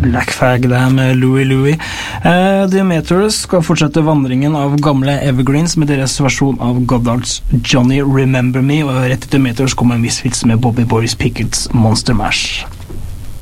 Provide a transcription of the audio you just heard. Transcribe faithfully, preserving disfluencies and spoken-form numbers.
Black Flag det her med Louie Louie. Uh, The Meters skal fortsette vandringen av gamle Evergreens med deres versjon av Goddards Johnny Remember Me, og rett etter Meters kommer Misfits med Bobby Boris Pickett's Monster Mash.